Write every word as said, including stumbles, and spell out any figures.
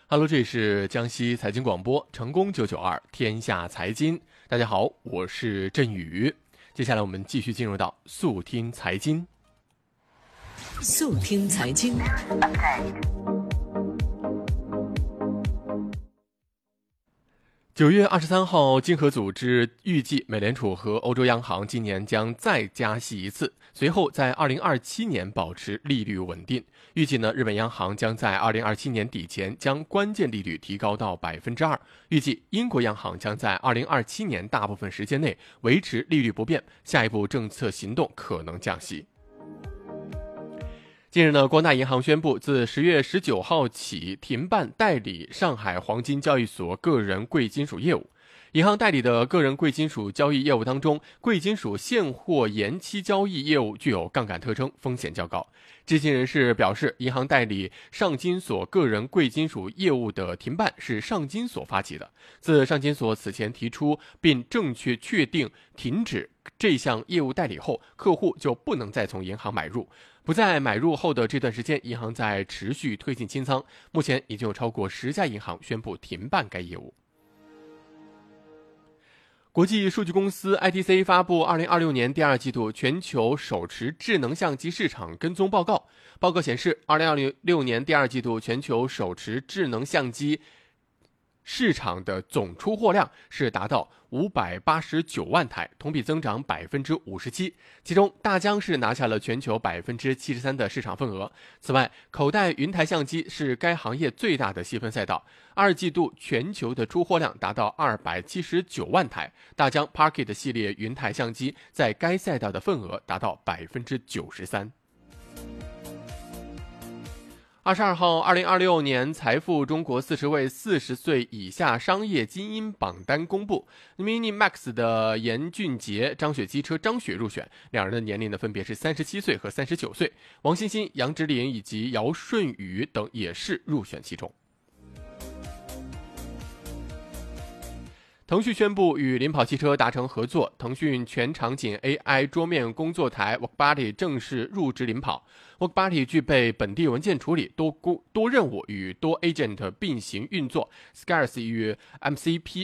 Hello，这里是江西财经广播，成功九九二天下财经。大家好，我是振宇。接下来我们继续进入到速听财经。 速听财经。 九月二十三号，经合组织预计美联储和欧洲央行今年将再加息一次，随后在二零二七年保持利率稳定。预计呢，日本央行将在二零二七年底前将关键利率提高到百分之二。预计英国央行将在二零二七年大部分时间内维持利率不变，下一步政策行动可能降息。近日呢，光大银行宣布，自十月十九号起停办代理上海黄金交易所个人贵金属业务。银行代理的个人贵金属交易业务当中，贵金属现货延期交易业务具有杠杆特征，风险较高。知情人士表示，银行代理上金所个人贵金属业务的停办是上金所发起的。自上金所此前提出并正确确定停止这项业务代理后，客户就不能再从银行买入。不在买入后的这段时间，银行在持续推进清仓，目前已经有超过十家银行宣布停办该业务。国际数据公司 I D C 发布二零二六年第二季度全球手持智能相机市场跟踪报告。报告显示，二零二六年第二季度全球手持智能相机市场的总出货量是达到五百八十九万台，同比增长百分之五十七。其中，大疆是拿下了全球百分之七十三的市场份额。此外，口袋云台相机是该行业最大的细分赛道，二季度全球的出货量达到二百七十九万台。大疆 Pocket 系列云台相机在该赛道的份额达到百分之九十三。二十二号，二零二六年财富中国四十位四十岁以下商业精英榜单公布 ，Minimax 的严俊杰、张雪机车张雪入选，两人的年龄呢分别是三十七岁和三十九岁，王欣欣、杨植林以及姚顺宇等也是入选其中。腾讯宣布与领跑汽车达成合作，腾讯全场景 A I 桌面工作台 WorkBuddy 正式入职领跑。WorkBuddy 具备本地文件处理、多多任务与多 agent 并行运作 ，Scars 与 M C P